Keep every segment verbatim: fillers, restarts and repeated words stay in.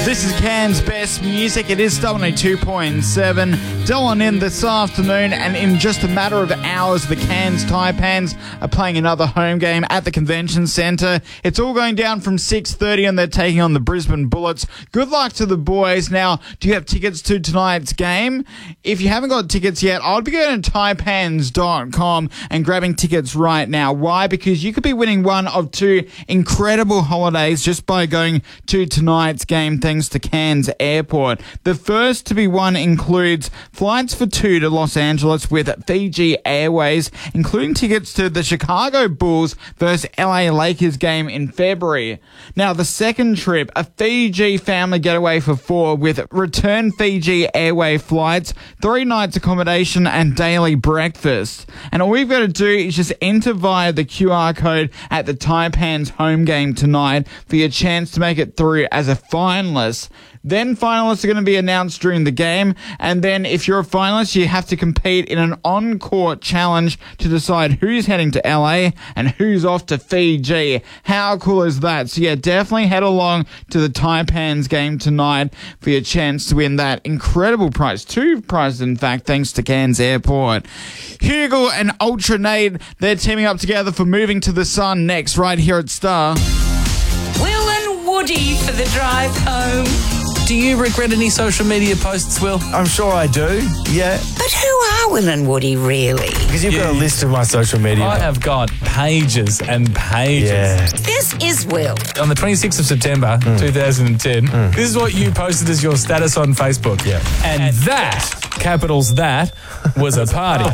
This is Cairns' best music. It is W two point seven. Dylan in this afternoon, and in just a matter of hours, the Cairns Taipans are playing another home game at the Convention Centre. It's all going down from six thirty, and they're taking on the Brisbane Bullets. Good luck to the boys. Now, do you have tickets to tonight's game? If you haven't got tickets yet, I'd be going to taipans dot com and grabbing tickets right now. Why? Because you could be winning one of two incredible holidays just by going to tonight's game, thanks to Cairns Airport. The first to be won includes flights for two to Los Angeles with Fiji Airways, including tickets to the Chicago Bulls versus L A Lakers game in February. Now, the second trip, a Fiji family getaway for four with return Fiji Airway flights, three nights accommodation and daily breakfast. And all we've got to do is just enter via the Q R code at the Taipans home game tonight for your chance to make it through as a finalist. Then finalists are going to be announced during the game, and then if you're a finalist, you have to compete in an on-court challenge to decide who's heading to L A and who's off to Fiji. How cool is that? So yeah, definitely head along to the Taipans game tonight for your chance to win that incredible prize. Two prizes, in fact, thanks to Cairns Airport. Hugel and Ultranade, they're teaming up together for Moving to the Sun next, right here at Star. Will and Woody for the drive home. Do you regret any social media posts, Will? I'm sure I do, yeah. But who are Will and Woody, really? Because you've got a Yeah. list of my social media. I have got pages and pages. Yeah. This is Will. On the twenty-sixth of September, Mm. two thousand ten, mm. this is what you posted as your status on Facebook. Yeah. And that, capitals that, was a party.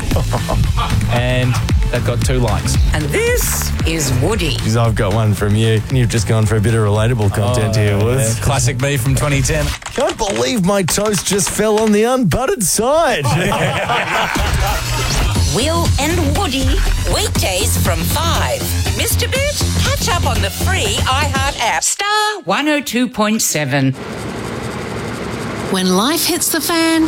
And that got two likes. And this is Woody. Because I've got one from you. You've just gone for a bit of relatable content here, Woods. Yeah, classic me from twenty ten. Can't believe my toast just fell on the unbuttered side. Will and Woody, weekdays from five. Missed a bit? Catch up on the free iHeart app. Star one oh two point seven. When life hits the fan,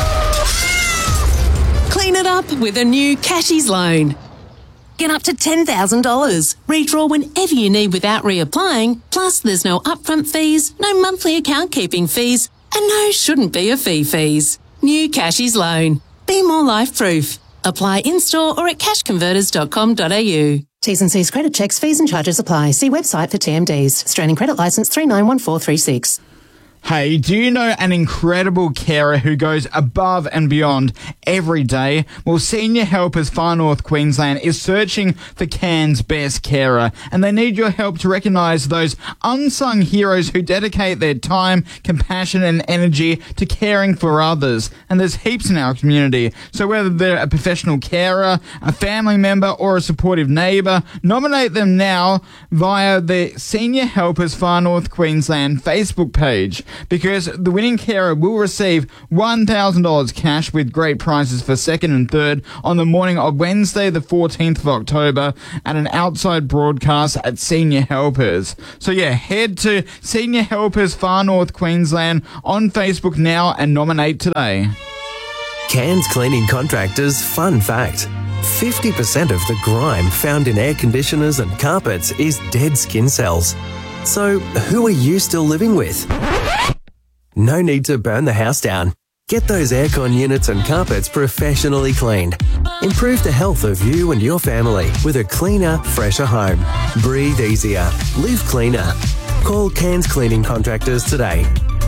clean it up with a new Cashies loan. Get up to ten thousand dollars. Redraw whenever you need without reapplying. Plus, there's no upfront fees, no monthly account keeping fees, and no shouldn't be a fee fees. New Cashies loan. Be more life-proof. Apply in-store or at cash converters dot com dot a u. T's and C's credit checks, fees and charges apply. See website for T M Ds. Australian Credit Licence three nine one four three six. Hey, do you know an incredible carer who goes above and beyond every day? Well, Senior Helpers Far North Queensland is searching for Cairns' best carer, and they need your help to recognise those unsung heroes who dedicate their time, compassion and energy to caring for others. And there's heaps in our community. So whether they're a professional carer, a family member or a supportive neighbour, nominate them now via the Senior Helpers Far North Queensland Facebook page, because the winning carer will receive one thousand dollars cash with great prizes for second and third on the morning of Wednesday the fourteenth of October at an outside broadcast at Senior Helpers. So yeah, head to Senior Helpers Far North Queensland on Facebook now and nominate today. Cairns Cleaning Contractors fun fact. fifty percent of the grime found in air conditioners and carpets is dead skin cells. So, who are you still living with? No need to burn the house down. Get those aircon units and carpets professionally cleaned. Improve the health of you and your family with a cleaner, fresher home. Breathe easier. Live cleaner. Call Cairns Cleaning Contractors today.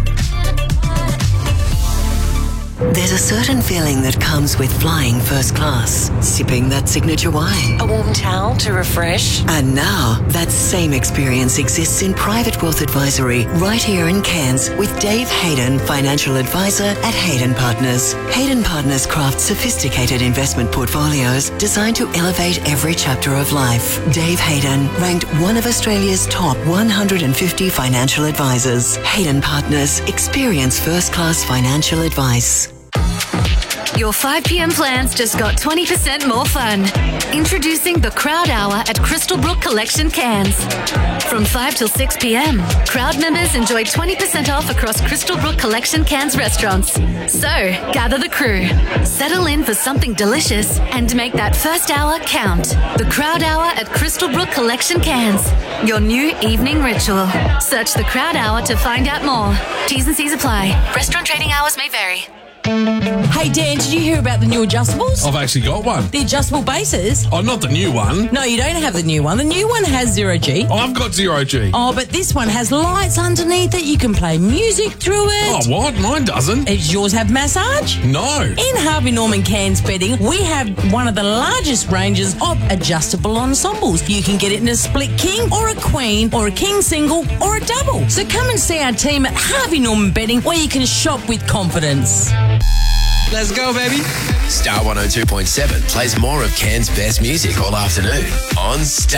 There's a certain feeling that comes with flying first class, sipping that signature wine. A warm towel to refresh. And now, that same experience exists in private wealth advisory right here in Cairns with Dave Hayden, financial advisor at Hayden Partners. Hayden Partners crafts sophisticated investment portfolios designed to elevate every chapter of life. Dave Hayden, ranked one of Australia's top one hundred fifty financial advisors. Hayden Partners, experience first class financial advice. Your five p.m. plans just got twenty percent more fun. Introducing the Crowd Hour at Crystal Brook Collection Cairns. From five till six p.m, Crowd members enjoy twenty percent off across Crystal Brook Collection Cairns restaurants. So, gather the crew, settle in for something delicious, and make that first hour count. The Crowd Hour at Crystal Brook Collection Cairns. Your new evening ritual. Search the Crowd Hour to find out more. T's and C's apply. Restaurant trading hours may vary. Hey Dan, did you hear about the new adjustables? I've actually got one. The adjustable bases? Oh, not the new one. No, you don't have the new one. The new one has zero G. Oh, I've got zero G. Oh, but this one has lights underneath it. You can play music through it. Oh, what? Mine doesn't. Does yours have massage? No. In Harvey Norman Cairns Bedding, we have one of the largest ranges of adjustable ensembles. You can get it in a split king or a queen or a king single or a double. So come and see our team at Harvey Norman Bedding where you can shop with confidence. Let's go, baby. Star one oh two point seven plays more of Cairns' best music all afternoon on Star.